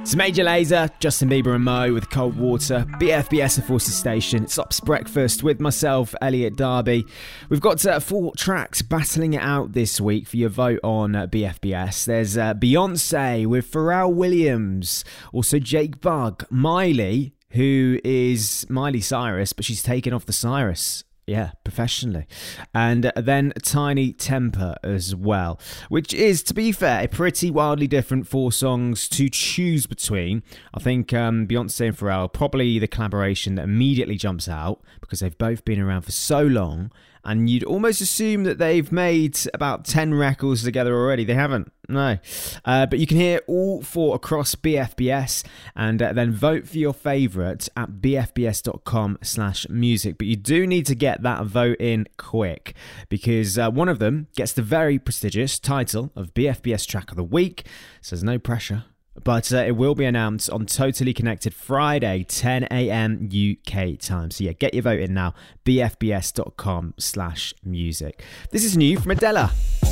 It's Major Lazer, Justin Bieber and Mo with Cold Water, BFBS and Forces Station. It's Ops Breakfast with myself, Elliot Darby. We've got 4 tracks battling it out this week for your vote on BFBS. There's Beyonce with Pharrell Williams, also Jake Bugg, Miley, who is Miley Cyrus, but she's taken off the Cyrus. Yeah, professionally. And then Tiny Temper as well, which is, to be fair, a pretty wildly different 4 songs to choose between. I think Beyonce and Pharrell, probably the collaboration that immediately jumps out because they've both been around for so long. And you'd almost assume that they've made about 10 records together already. They haven't, no. But you can hear all 4 across BFBS and then vote for your favourite at bfbs.com/music. But you do need to get that vote in quick because one of them gets the very prestigious title of BFBS Track of the Week. So there's no pressure. But it will be announced on Totally Connected Friday, 10 a.m. UK time. So yeah, get your vote in now. bfbs.com/music. This is new from Adela.